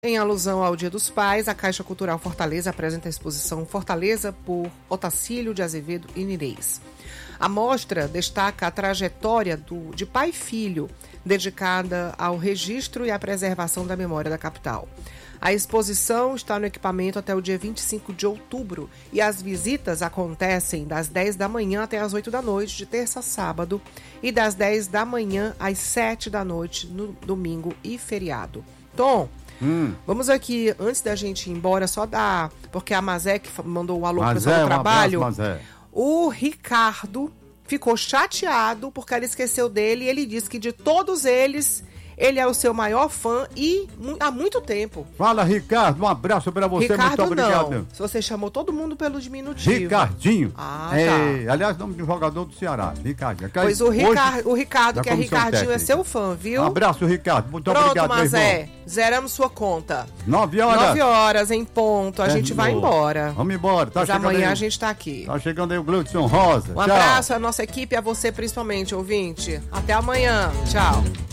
Em alusão ao Dia dos Pais, a Caixa Cultural Fortaleza apresenta a exposição Fortaleza por Otacílio de Azevedo e Ninês. A mostra destaca a trajetória de pai e filho, dedicada ao registro e à preservação da memória da capital. A exposição está no equipamento até o dia 25 de outubro e as visitas acontecem das 10 da manhã até as 8 da noite, de terça a sábado, e das 10 da manhã às 7 da noite, no domingo e feriado. Tom, vamos aqui, antes da gente ir embora, só dar, porque a Mazé que mandou o alô pro pessoal do trabalho, o Ricardo ficou chateado porque ela esqueceu dele e ele disse que de todos eles, ele é o seu maior fã e há muito tempo. Fala, Ricardo, um abraço pra você, Ricardo, muito obrigado. Não. Se você chamou todo mundo pelo diminutivo. Ricardinho. Tá. Aliás, nome de um jogador do Ceará, Ricardo. Pois o Ricardo, que é Ricardinho, técnica. É seu fã, viu? Um abraço, Ricardo, muito Pronto, obrigado, Mazé, meu irmão. Zeramos sua conta. 9 horas. 9 horas em ponto, a gente vai embora. Vamos embora. Mas amanhã a gente tá aqui. Tá chegando aí o Gleudson Rosa. Um abraço à nossa equipe e a você principalmente, ouvinte. Até amanhã. Tchau.